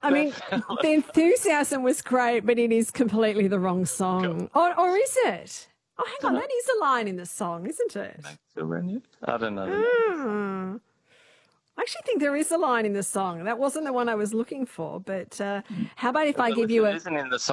I mean, the enthusiasm was great, but it is completely the wrong song. Or is it? Oh, hang on, that is a line in the song, isn't it? I don't know. Hmm. I actually think there is a line in the song. That wasn't the one I was looking for, but how about if I give you a... Isn't in the